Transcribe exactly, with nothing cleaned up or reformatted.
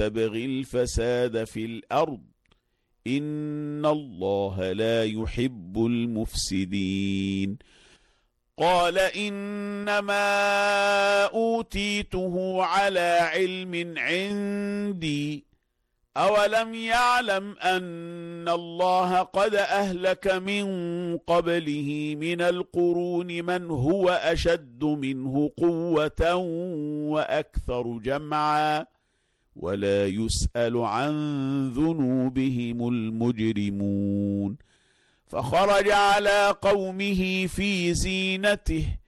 تبغ الفساد في الأرض إن الله لا يحب المفسدين. قال إنما أوتيته على علم عندي أولم يعلم أن الله قد أهلك من قبله من القرون من هو أشد منه قوة وأكثر جمعا ولا يسأل عن ذنوبهم المجرمون. فخرج على قومه في زينته